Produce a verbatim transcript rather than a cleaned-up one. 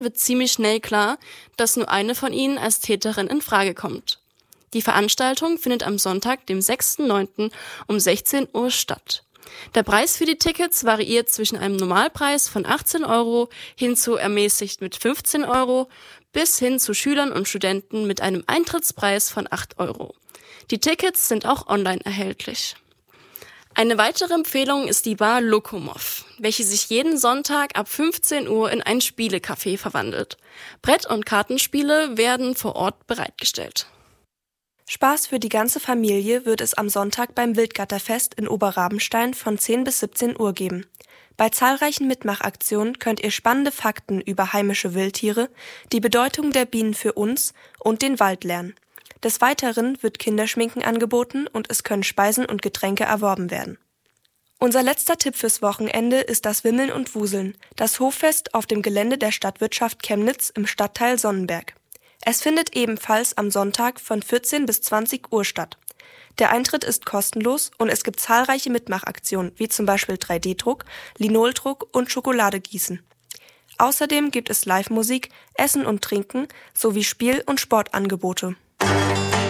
wird ziemlich schnell klar, dass nur eine von ihnen als Täterin in Frage kommt. Die Veranstaltung findet am Sonntag, dem sechsten neunten um sechzehn Uhr statt. Der Preis für die Tickets variiert zwischen einem Normalpreis von achtzehn Euro hin zu ermäßigt mit fünfzehn Euro bis hin zu Schülern und Studenten mit einem Eintrittspreis von acht Euro. Die Tickets sind auch online erhältlich. Eine weitere Empfehlung ist die Bar Lokomov, welche sich jeden Sonntag ab fünfzehn Uhr in ein Spielecafé verwandelt. Brett- und Kartenspiele werden vor Ort bereitgestellt. Spaß für die ganze Familie wird es am Sonntag beim Wildgatterfest in Oberrabenstein von zehn bis siebzehn Uhr geben. Bei zahlreichen Mitmachaktionen könnt ihr spannende Fakten über heimische Wildtiere, die Bedeutung der Bienen für uns und den Wald lernen. Des Weiteren wird Kinderschminken angeboten und es können Speisen und Getränke erworben werden. Unser letzter Tipp fürs Wochenende ist das Wimmeln und Wuseln, das Hoffest auf dem Gelände der Stadtwirtschaft Chemnitz im Stadtteil Sonnenberg. Es findet ebenfalls am Sonntag von vierzehn bis zwanzig Uhr statt. Der Eintritt ist kostenlos und es gibt zahlreiche Mitmachaktionen, wie zum Beispiel drei D Druck, Linoldruck und Schokoladegießen. Außerdem gibt es Live-Musik, Essen und Trinken sowie Spiel- und Sportangebote.